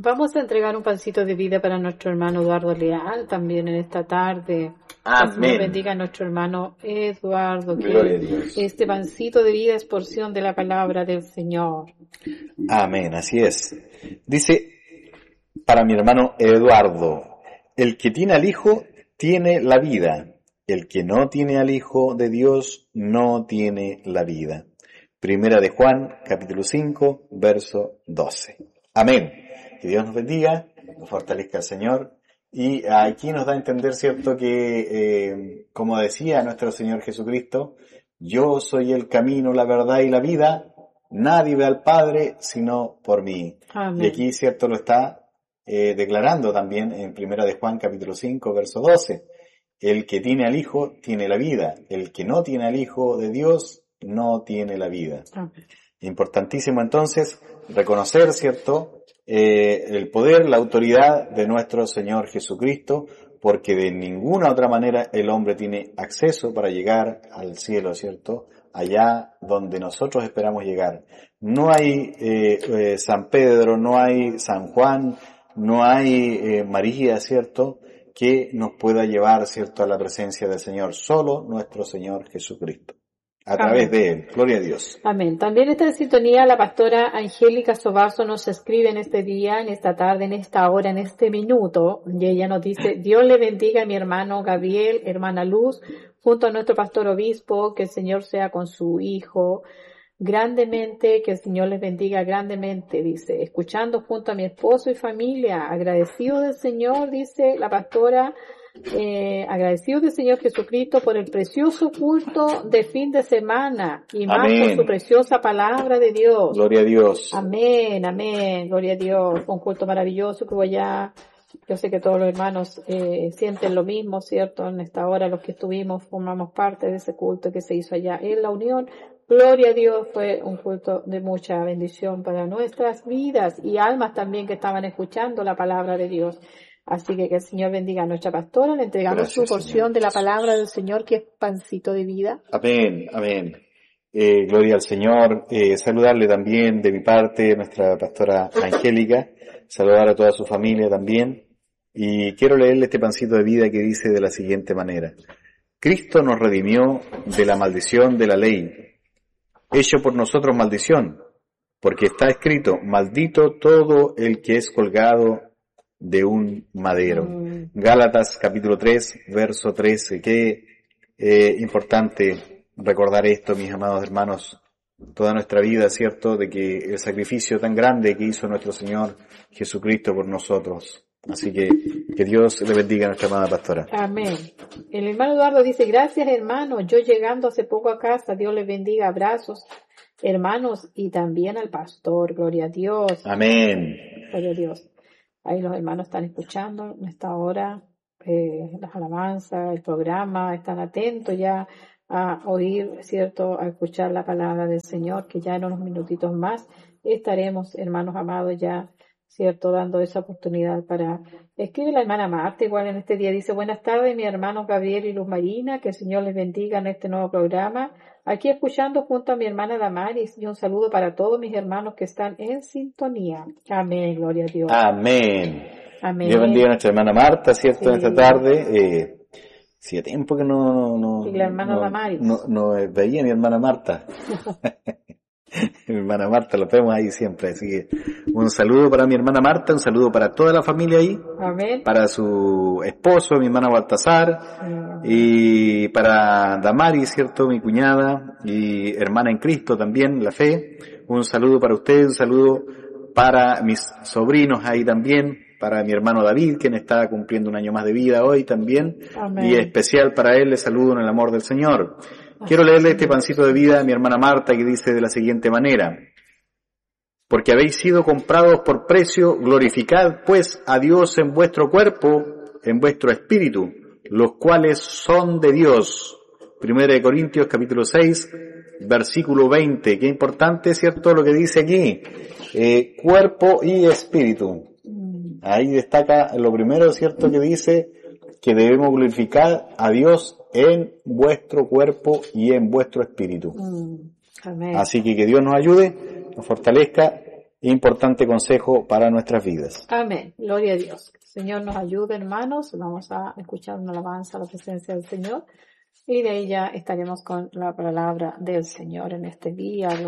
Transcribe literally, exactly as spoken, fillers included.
Vamos a entregar un pancito de vida para nuestro hermano Eduardo Leal también en esta tarde. Amén. Que el Señor bendiga a nuestro hermano Eduardo, que Gloria a Dios. este pancito de vida es porción de la palabra del Señor. Amén, así es. Dice, para mi hermano Eduardo, el que tiene al Hijo tiene la vida, el que no tiene al Hijo de Dios no tiene la vida. Primera de Juan, capítulo cinco, verso doce. Amén. Que Dios nos bendiga, nos fortalezca el Señor. Y aquí nos da a entender, ¿cierto?, que, eh, como decía nuestro Señor Jesucristo, yo soy el camino, la verdad y la vida, nadie ve al Padre sino por mí. Amén. Y aquí, ¿cierto?, lo está eh, declarando también en Primera de Juan, capítulo cinco, verso doce. El que tiene al Hijo tiene la vida, el que no tiene al Hijo de Dios no tiene la vida. Amén. Importantísimo entonces reconocer, ¿cierto?, eh, el poder, la autoridad de nuestro Señor Jesucristo, porque de ninguna otra manera el hombre tiene acceso para llegar al cielo, ¿cierto?, allá donde nosotros esperamos llegar. No hay eh, eh, San Pedro, no hay San Juan, no hay eh, María, ¿cierto?, que nos pueda llevar, ¿cierto?, a la presencia del Señor. Solo nuestro Señor Jesucristo. A través Amén. de Él. Gloria a Dios. Amén. También está en sintonía la pastora Angélica Sobarzo, nos escribe en este día, en esta tarde, en esta hora, en este minuto, y ella nos dice, Dios le bendiga a mi hermano Gabriel, hermana Luz, junto a nuestro pastor obispo, que el Señor sea con su hijo grandemente, que el Señor les bendiga grandemente, dice, escuchando junto a mi esposo y familia, agradecido del Señor, dice la pastora, Eh, agradecido del Señor Jesucristo por el precioso culto de fin de semana y más Amén. por su preciosa palabra de Dios. Gloria a Dios. Amén, amén, gloria a Dios. Un culto maravilloso que voy a, yo sé que todos los hermanos eh, sienten lo mismo, ¿cierto? En esta hora los que estuvimos formamos parte de ese culto que se hizo allá en la Unión. Gloria a Dios, fue un culto de mucha bendición para nuestras vidas y almas también que estaban escuchando la palabra de Dios. Así que que el Señor bendiga a nuestra pastora, le entregamos Gracias, su porción Señor. de la palabra del Señor, que es pancito de vida. Amén, amén. Eh, gloria al Señor. Eh, saludarle también de mi parte, nuestra pastora Angélica. Saludar a toda su familia también. Y quiero leerle este pancito de vida que dice de la siguiente manera. Cristo nos redimió de la maldición de la ley, hecho por nosotros maldición, porque está escrito, maldito todo el que es colgado de un madero. Mm. Gálatas capítulo tres, verso trece. Qué eh, importante recordar esto, mis amados hermanos, toda nuestra vida, ¿cierto?, de que el sacrificio tan grande que hizo nuestro Señor Jesucristo por nosotros. Así que que Dios le bendiga a nuestra amada pastora. Amén. El hermano Eduardo dice, gracias hermano, yo llegando hace poco a casa, Dios les bendiga, abrazos, hermanos, y también al pastor, gloria a Dios. Amén. Gloria a Dios. Ahí los hermanos están escuchando en esta hora, eh, las alabanzas, el programa, están atentos ya a oír, ¿cierto?, a escuchar la palabra del Señor, que ya en unos minutitos más estaremos, hermanos amados, ya, ¿cierto?, dando esa oportunidad para... Escribe la hermana Marta, igual en este día, dice, buenas tardes, mi hermano Gabriel y Luz Marina, que el Señor les bendiga en este nuevo programa. Aquí escuchando junto a mi hermana Damaris, y un saludo para todos mis hermanos que están en sintonía. Amén, gloria a Dios. Amén. Amén. Dios bendiga a nuestra hermana Marta, ¿cierto?, Sí. en esta tarde. Eh, hacía tiempo que no, no, Y la hermana no, Damaris. no, no veía a mi hermana Marta. Mi hermana Marta, lo vemos ahí siempre. Así que un saludo para mi hermana Marta, un saludo para toda la familia ahí, Amén. para su esposo, mi hermana Baltasar, Mm. y para Damari, ¿cierto?, mi cuñada y hermana en Cristo también, la fe. Un saludo para usted, un saludo para mis sobrinos ahí también, para mi hermano David, quien está cumpliendo un año más de vida hoy también. Amén. Y especial para él, le saludo en el amor del Señor. Quiero leerle este pancito de vida a mi hermana Marta, que dice de la siguiente manera. Porque habéis sido comprados por precio, glorificad pues a Dios en vuestro cuerpo, en vuestro espíritu, los cuales son de Dios. Primera de Corintios capítulo seis, versículo veinte. Qué importante, ¿cierto?, lo que dice aquí. Eh, cuerpo y espíritu. Ahí destaca lo primero, ¿cierto?, que dice que debemos glorificar a Dios en vuestro cuerpo y en vuestro espíritu. Mm. Amén. Así que que Dios nos ayude, nos fortalezca importante consejo para nuestras vidas. Amén. Gloria a Dios. Que el Señor nos ayude, hermanos. Vamos a escuchar una alabanza a la presencia del Señor. Y de ahí ya estaremos con la palabra del Señor en este día.